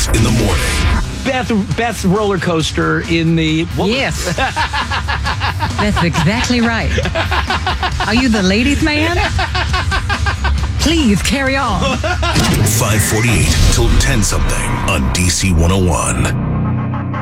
in the morning. Beth's roller coaster in the... Yes. That's exactly right. Are you the ladies' man? Please carry on. 5:48 till 10 something on DC 101.